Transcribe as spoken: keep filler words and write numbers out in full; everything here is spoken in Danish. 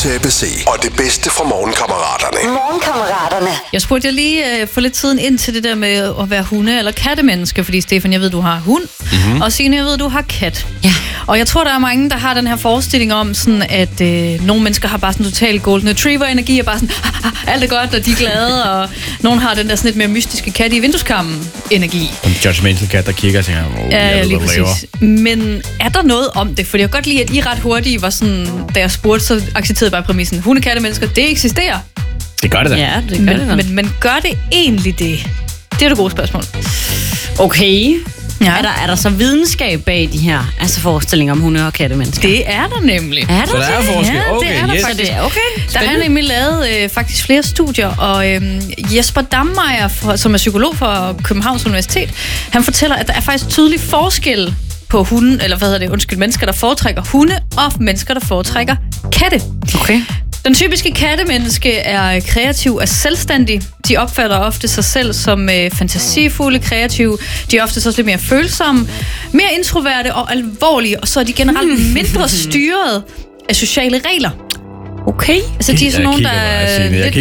til A B C og det bedste fra Morgenkammeraterne. Morgenkammeraterne. Jeg spurgte jer lige øh, for lidt tiden ind til det der med at være hunde- eller kattemenneske, fordi Stefan, jeg ved, du har hund, mm-hmm. og Signe, jeg ved, du har kat. Ja. Og jeg tror, der er mange, der har den her forestilling om, sådan, at øh, nogle mennesker har bare sådan total golden retriever-energi, og bare sådan, ah, ah, alt er godt, og de er glade, og nogle har den der sådan lidt mere mystiske kat i vindueskarmen-energi. En judgmental kat, der kigger og tænker, oh, Ja, jeg ved, lige hvad du laver. præcis. Men er der noget om det? For jeg kan godt lide, at I ret hurtigt var sådan, da jeg spurgte, så accepterede jeg bare præmissen. Hundekattemennesker, det eksisterer. Det gør det da. Ja, det gør Men, det da. men, men gør det egentlig det? Det er det gode spørgsmål. Okay. Ja. Er, der, er der så videnskab bag de her altså forestillinger om hunde- og kattemennesker? Det er der nemlig. Er der Så der er forskel. Ja, Okay, det er der yes. faktisk. det? Okay. Der er nemlig lavet øh, faktisk flere studier, og øh, Jesper Dammeyer, fra, som er psykolog fra Københavns Universitet, han fortæller, at der er faktisk tydelig forskel på hunde, eller hvad hedder det, undskyld, mennesker, der foretrækker hunde, og mennesker, der foretrækker katte. Okay. Den typiske kattemenneske er kreativ og selvstændig. De opfatter ofte sig selv som øh, fantasifulde, kreative. De er ofte også lidt mere følsomme, mere introverte og alvorlige, og så er de generelt mindre styret af sociale regler. Okay. Altså, de er sådan Jeg nogle, kigger der bare, er Signe. Jeg lidt